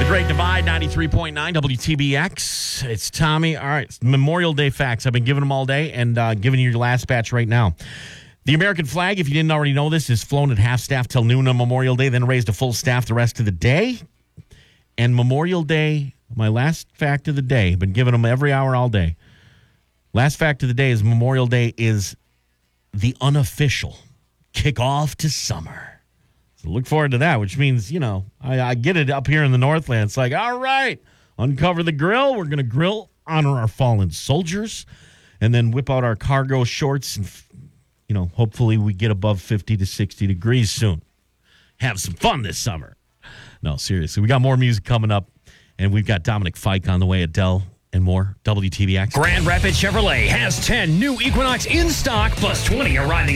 Great Divide, 93.9 WTBX. It's Tommy. All right, it's Memorial Day facts. I've been giving them all day and giving you your last batch right now. The American flag, if you didn't already know this, is flown at half staff till noon on Memorial Day, then raised to full staff the rest of the day. And Memorial Day, my last fact of the day, been giving them every hour all day. Last fact of the day is Memorial Day is the unofficial kickoff to summer. So look forward to that, which means, you know, I get it up here in the Northland. It's like, all right, uncover the grill. We're going to grill, honor our fallen soldiers, and then whip out our cargo shorts and, you know, hopefully we get above 50 to 60 degrees soon. Have some fun this summer. No, seriously. We got more music coming up, and we've got Dominic Fike on the way, Adele, and more. WTBX. Grand Rapids Chevrolet has 10 new Equinox in stock, plus 20 arriving